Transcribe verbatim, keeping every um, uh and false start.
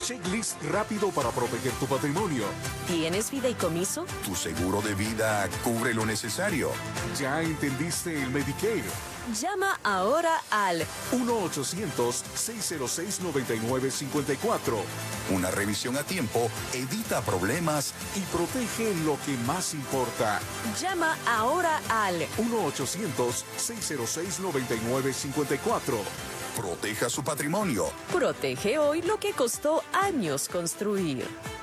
checklist rápido para proteger tu patrimonio. ¿Tienes fideicomiso? Tu seguro de vida cubre lo necesario. ¿Ya entendiste el Medicare? Llama ahora al uno ochocientos, seis cero seis, nueve nueve cinco cuatro Una revisión a tiempo evita problemas y protege lo que más importa. Llama ahora al uno ochocientos, seis cero seis, nueve nueve cinco cuatro Proteja su patrimonio. Protege hoy lo que costó años construir.